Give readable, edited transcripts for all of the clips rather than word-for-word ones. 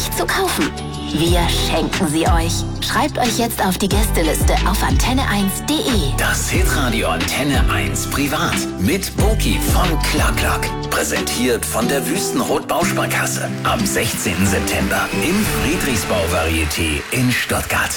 nicht zu kaufen? Wir schenken sie euch. Schreibt euch jetzt auf die Gästeliste auf antenne1.de. Das Hitradio Antenne 1 Privat mit Boki von Clark. Präsentiert von der Wüstenrot Bausparkasse. Am 16. September im Friedrichsbau-Varieté in Stuttgart.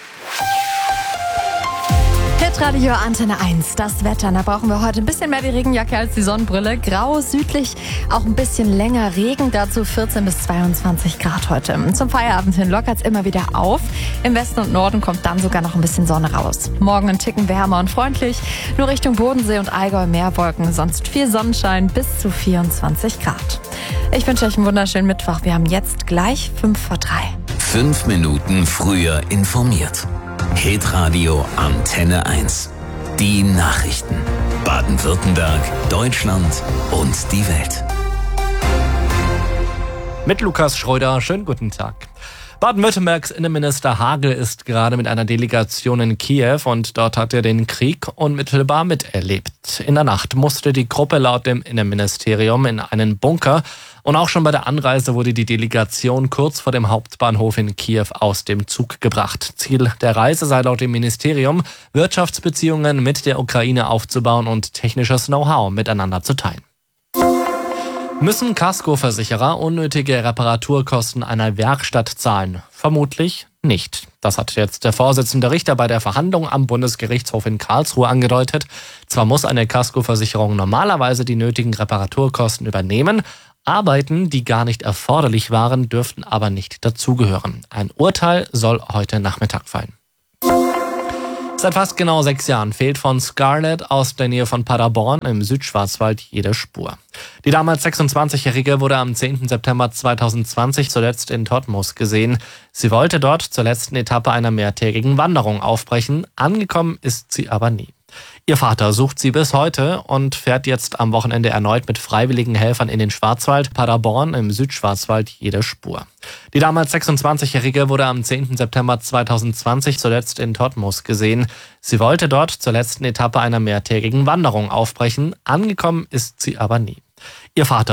Hitradio Antenne 1, das Wetter. Da brauchen wir heute ein bisschen mehr die Regenjacke als die Sonnenbrille. Grau, südlich auch ein bisschen länger Regen. Dazu 14 bis 22 Grad heute. Zum Feierabend hin lockert es immer wieder auf. Im Westen und Norden kommt dann sogar noch ein bisschen Sonne raus. Morgen ein Ticken wärmer und freundlich. Nur Richtung Bodensee und Allgäu mehr Wolken. Sonst viel Sonnenschein bis zu 24 Grad. Ich wünsche euch einen wunderschönen Mittwoch. Wir haben jetzt gleich 5:03. 5 Minuten früher informiert. Hitradio Antenne 1. Die Nachrichten. Baden-Württemberg, Deutschland und die Welt. Mit Lukas Schröder, schönen guten Tag. Baden-Württembergs Innenminister Hagel ist gerade mit einer Delegation in Kiew und dort hat er den Krieg unmittelbar miterlebt. In der Nacht musste die Gruppe laut dem Innenministerium in einen Bunker und auch schon bei der Anreise wurde die Delegation kurz vor dem Hauptbahnhof in Kiew aus dem Zug gebracht. Ziel der Reise sei laut dem Ministerium, Wirtschaftsbeziehungen mit der Ukraine aufzubauen und technisches Know-how miteinander zu teilen. Müssen Kaskoversicherer unnötige Reparaturkosten einer Werkstatt zahlen? Vermutlich nicht. Das hat jetzt der Vorsitzende Richter bei der Verhandlung am Bundesgerichtshof in Karlsruhe angedeutet. Zwar muss eine Kaskoversicherung normalerweise die nötigen Reparaturkosten übernehmen, Arbeiten, die gar nicht erforderlich waren, dürften aber nicht dazugehören. Ein Urteil soll heute Nachmittag fallen. Seit fast genau 6 Jahren fehlt von Scarlett aus der Nähe von Paderborn im Südschwarzwald jede Spur. Die damals 26-Jährige wurde am 10. September 2020 zuletzt in Todtmoos gesehen. Sie wollte dort zur letzten Etappe einer mehrtägigen Wanderung aufbrechen. Angekommen ist sie aber nie. Ihr Vater sucht sie bis heute und fährt jetzt am Wochenende erneut mit freiwilligen Helfern in den Schwarzwald. Paderborn im Südschwarzwald jede Spur. Die damals 26-Jährige wurde am 10. September 2020 zuletzt in Todtmoos gesehen. Sie wollte dort zur letzten Etappe einer mehrtägigen Wanderung aufbrechen. Angekommen ist sie aber nie. Ihr Vater